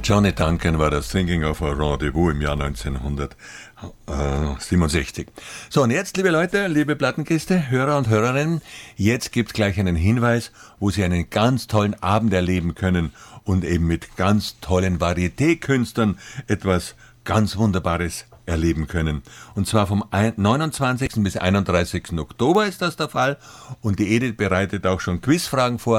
Johnny Duncan war das Thinking of a Rendezvous im Jahr 1967. So, und jetzt, liebe Leute, liebe Plattenkiste, Hörer und Hörerinnen, jetzt gibt's gleich einen Hinweis, wo Sie einen ganz tollen Abend erleben können und eben mit ganz tollen Varieté-Künstlern etwas ganz Wunderbares erleben können. Und zwar vom 29. bis 31. Oktober ist das der Fall. Und die Edith bereitet auch schon Quizfragen vor.